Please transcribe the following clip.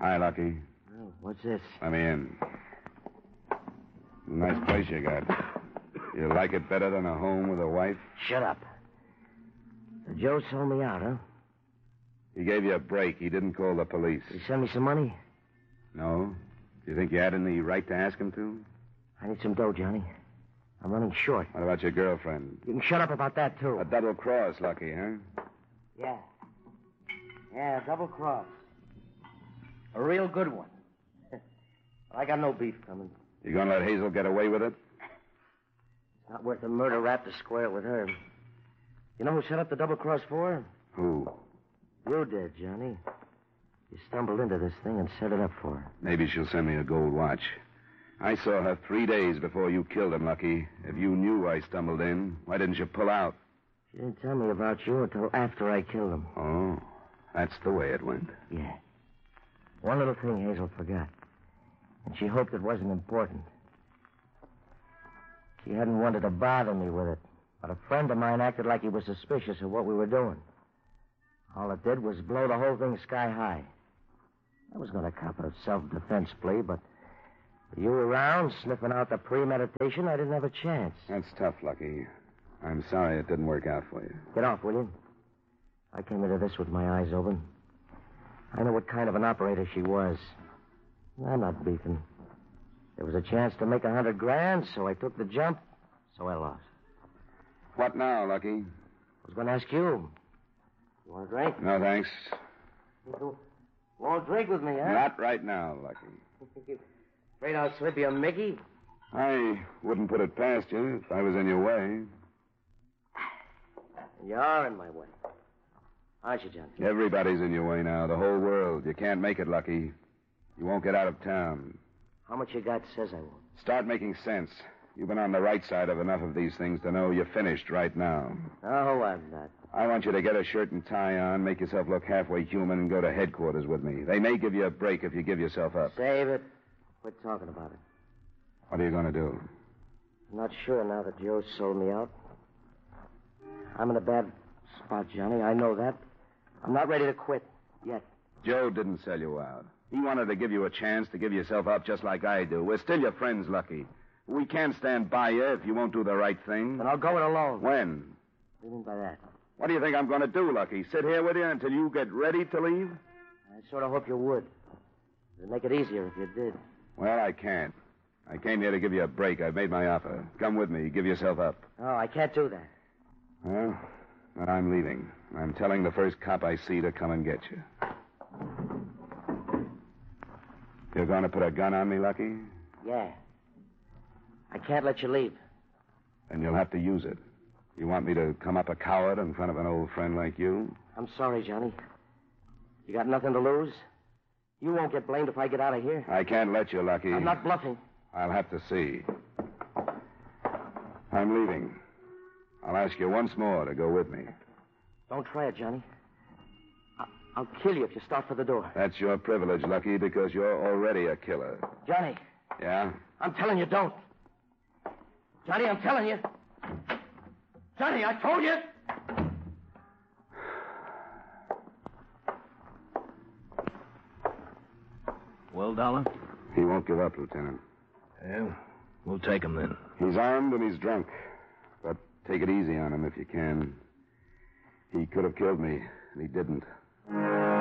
Hi, Lucky. Oh, what's this? Let me in. Nice place you got. You like it better than a home with a wife? Shut up. So Joe sold me out, huh? He gave you a break. He didn't call the police. Did he send me some money? No? Do you think you had any right to ask him to? I need some dough, Johnny. I'm running short. What about your girlfriend? You can shut up about that, too. A double cross, Lucky, huh? Yeah. Yeah, double cross. A real good one. I got no beef coming. You gonna let Hazel get away with it? It's not worth a murder rap to square it with her. You know who set up the double cross for her? Who? You did, Johnny. You stumbled into this thing and set it up for her. Maybe she'll send me a gold watch. I saw her 3 days before you killed him, Lucky. If you knew I stumbled in, why didn't you pull out? She didn't tell me about you until after I killed him. Oh, that's the way it went. Yeah. One little thing Hazel forgot. And she hoped it wasn't important. She hadn't wanted to bother me with it. But a friend of mine acted like he was suspicious of what we were doing. All it did was blow the whole thing sky high. I was going to cop a self-defense plea, but with you around, sniffing out the premeditation, I didn't have a chance. That's tough, Lucky. I'm sorry it didn't work out for you. Get off, will you? I came into this with my eyes open. I know what kind of an operator she was. I'm not beefing. There was a chance to make $100,000, so I took the jump, so I lost. What now, Lucky? I was going to ask you. You want a drink? No, thanks. You won't drink with me, huh? Not right now, Lucky. Afraid I'll slip you a Mickey? I wouldn't put it past you if I was in your way. You are in my way. Aren't you, John? Everybody's in your way now, the whole world. You can't make it, Lucky. You won't get out of town. How much you got says I won't. Start making sense. You've been on the right side of enough of these things to know you're finished right now. No, I'm not. I want you to get a shirt and tie on, make yourself look halfway human, and go to headquarters with me. They may give you a break if you give yourself up. Save it. Quit talking about it. What are you going to do? I'm not sure now that Joe sold me out. I'm in a bad spot, Johnny. I know that. I'm not ready to quit yet. Joe didn't sell you out. He wanted to give you a chance to give yourself up just like I do. We're still your friends, Lucky. We can't stand by you if you won't do the right thing. Then I'll go it alone. When? What do you mean by that? What do you think I'm going to do, Lucky? Sit here with you until you get ready to leave? I sort of hope you would. It'd make it easier if you did. Well, I can't. I came here to give you a break. I've made my offer. Come with me. Give yourself up. Oh, I can't do that. Well, then I'm leaving. I'm telling the first cop I see to come and get you. You're going to put a gun on me, Lucky? Yeah. I can't let you leave. Then you'll have to use it. You want me to come up a coward in front of an old friend like you? I'm sorry, Johnny. You got nothing to lose? You won't get blamed if I get out of here. I can't let you, Lucky. I'm not bluffing. I'll have to see. I'm leaving. I'll ask you once more to go with me. Don't try it, Johnny. I'll kill you if you start for the door. That's your privilege, Lucky, because you're already a killer. Johnny. Yeah? I'm telling you, don't. Johnny, I'm telling you. Johnny, I told you. Well, Dollar? He won't give up, Lieutenant. Yeah, we'll take him then. He's armed and he's drunk. But take it easy on him if you can. He could have killed me, and he didn't.